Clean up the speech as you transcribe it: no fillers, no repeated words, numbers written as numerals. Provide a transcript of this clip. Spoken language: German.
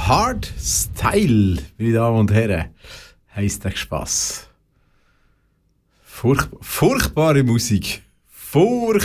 Hardstyle, meine Damen und Herren, heisst der Spass. Furchtbare Musik. Furchtbar.